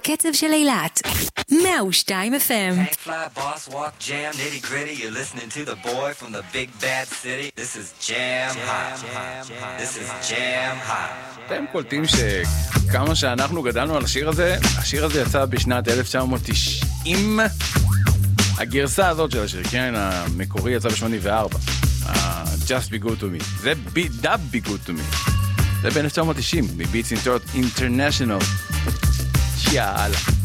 הקצב של אילת. 102 FM. Can't fly, boss, walk, jam, nitty gritty. You're listening to the boy from the big bad city. This is Jam Hot. This is Jam Hot. אתם קולטים שכמה שאנחנו גדלנו על השיר הזה יצא בשנת 1990. הגרסה הזאת של השיר, כן, המקורי יצא ב-84. Just Be Good To Me. זה דאב Be Good To Me. זה ב-1990, ב-Beats International. יאללה.